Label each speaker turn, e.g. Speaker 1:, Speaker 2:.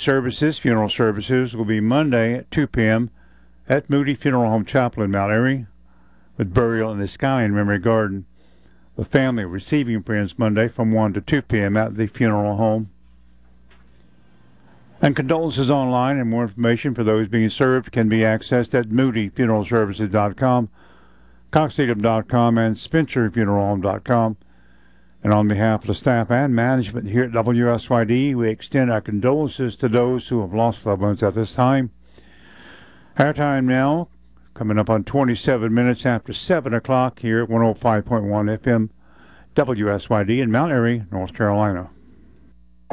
Speaker 1: funeral services, will be Monday at 2 p.m. at Moody Funeral Home Chapel in Mount Airy, with burial in the Skyline Memory Garden. The family receiving friends Monday from 1 to 2 p.m. at the funeral home. And condolences online and more information for those being served can be accessed at moodyfuneralservices.com, coxstadium.com, and spencerfuneralhome.com. And on behalf of the staff and management here at WSYD, we extend our condolences to those who have lost loved ones at this time. Our time now, coming up on 27 minutes after 7 o'clock here at 105.1 FM WSYD in Mount Airy, North Carolina.